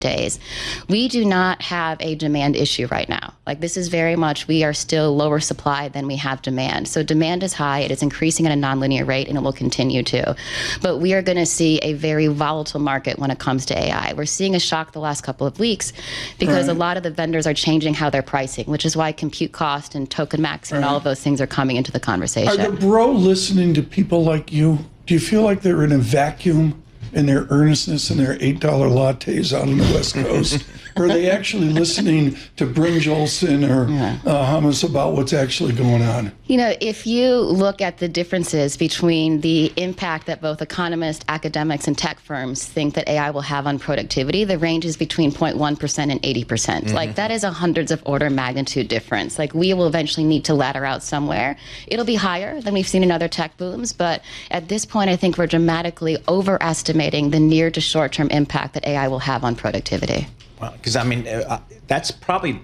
days. We do not have a demand issue right now. Like, this is very much, we are still lower supply than we have demand. So demand is high, it is increasing at a nonlinear rate, and it will continue to. But we are going to see a very volatile market when it comes to AI. We're seeing a shock the last couple of weeks because a lot of the vendors are changing how they're pricing, which is why compute cost and token max and all of those things are coming into the conversation. Are the bro listening to people like you? Do you feel like they're in a vacuum in their earnestness and their $8 lattes out on the West Coast? Or are they actually listening to Bryn Jolson or Hummus about what's actually going on? You know, if you look at the differences between the impact that both economists, academics, and tech firms think that AI will have on productivity, the range is between 0.1% and 80%. Like, that is a hundreds of order magnitude difference. Like, we will eventually need to ladder out somewhere. It'll be higher than we've seen in other tech booms, but at this point, I think we're dramatically overestimating the near to short-term impact that AI will have on productivity. Well, because I mean, that's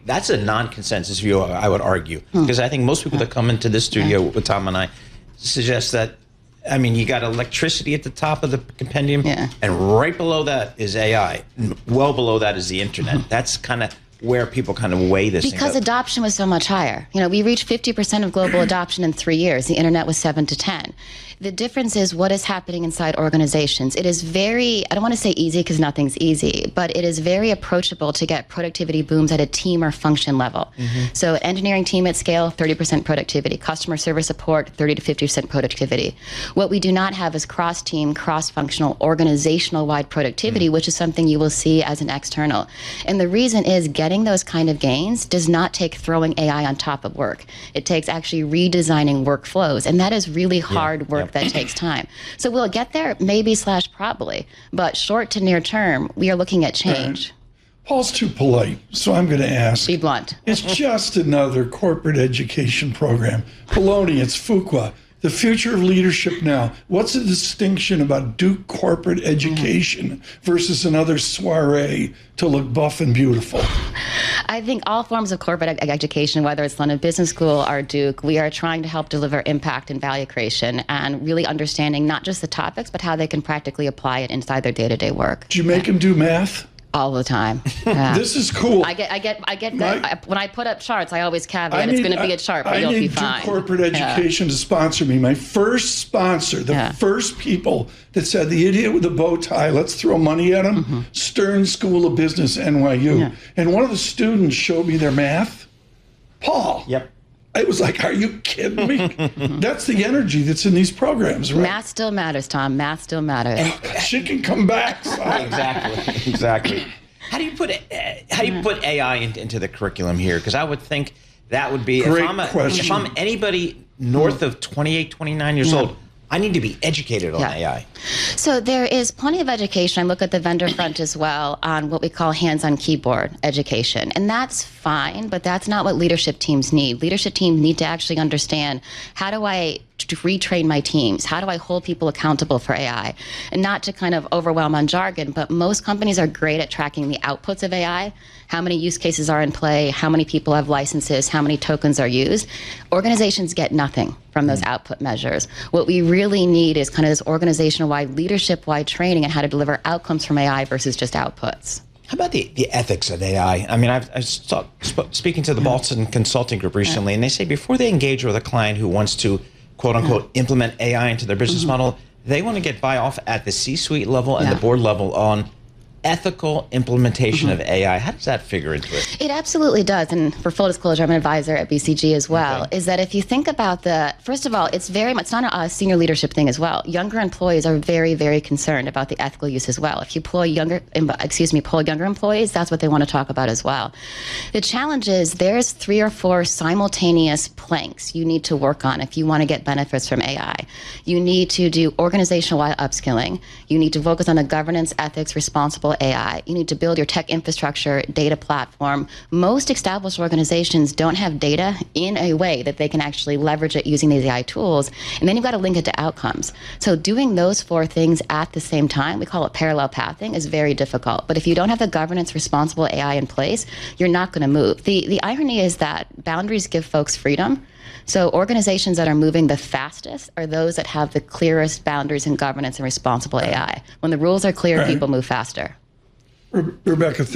a non-consensus view, I would argue. Because I think most people that come into this studio with Tom and I suggest that, I mean, you got electricity at the top of the compendium, and right below that is AI. Well below that is the internet. That's kind of where people kind of weigh this because thing. Adoption was so much higher. You know, we reached 50% of global adoption in 3 years. The internet was 7 to 10. The difference is what is happening inside organizations. It is very, I don't want to say easy because nothing's easy, but it is very approachable to get productivity booms at a team or function level. So an engineering team at scale, 30% productivity. Customer service support, 30 to 50% productivity. What we do not have is cross-team, cross-functional, organizational-wide productivity, which is something you will see as an external. And the reason is getting those kind of gains does not take throwing AI on top of work. It takes actually redesigning workflows, and that is really hard work that takes time. So we'll get there, maybe / probably, but short to near term, we are looking at change. Paul's too polite, so I'm going to ask. Be blunt. It's just another corporate education program. Baloney, it's Fuqua. The future of leadership now. What's the distinction about Duke corporate education versus another soiree to look buff and beautiful? I think all forms of corporate education, whether it's London Business School or Duke, we are trying to help deliver impact and value creation and really understanding not just the topics, but how they can practically apply it inside their day-to-day work. Do you make them do math? All the time. This is cool. I get when I put up charts, I always caveat it's going to be a chart, but you'll be fine. I need Duke corporate education to sponsor me. My first sponsor, the first people that said the idiot with the bow tie, let's throw money at him, Stern School of Business, NYU. And one of the students showed me their math. Paul. Yep. I was like, are you kidding me? That's the energy that's in these programs, right? Math still matters, Tom. Math still matters. She can come back. Exactly. How do you put AI into the curriculum here? Because I would think that would be, Great if I'm anybody north of 28, 29 years old, I need to be educated on AI. So there is plenty of education. I look at the vendor front as well on what we call hands-on keyboard education. And that's fine, but that's not what leadership teams need. Leadership teams need to actually understand, how do I retrain my teams? How do I hold people accountable for AI? And not to kind of overwhelm on jargon, but most companies are great at tracking the outputs of AI. How many use cases are in play? How many people have licenses? How many tokens are used? Organizations get nothing from those output measures. What we really need is kind of this organizational-wide, leadership-wide training on how to deliver outcomes from AI versus just outputs. How about the ethics of AI? I mean, I was speaking to the Boston Consulting Group recently, and they say before they engage with a client who wants to, quote unquote, implement AI into their business model, they want to get buy-off at the C-suite level and the board level on ethical implementation of AI. How does that figure into it? It absolutely does. And for full disclosure, I'm an advisor at BCG as well, is that if you think about first of all, it's very much, it's not a senior leadership thing as well. Younger employees are very, very concerned about the ethical use as well. If you pull younger employees, that's what they want to talk about as well. The challenge is there's 3 or 4 simultaneous planks you need to work on if you want to get benefits from AI. You need to do organizational-wide upskilling. You need to focus on the governance, ethics, responsible AI. You need to build your tech infrastructure, data platform. Most established organizations don't have data in a way that they can actually leverage it using these AI tools. And then you've got to link it to outcomes. So doing those 4 things at the same time, we call it parallel pathing, is very difficult. But if you don't have the governance responsible AI in place, you're not going to move. The irony is that boundaries give folks freedom. So organizations that are moving the fastest are those that have the clearest boundaries in governance and responsible AI. When the rules are clear, people move faster. Rebecca,